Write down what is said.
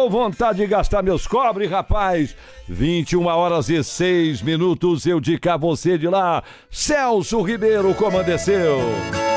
Deu vontade de gastar meus cobre, rapaz. 21h06. Eu digo a você de lá. Celso Ribeiro, comandeceu.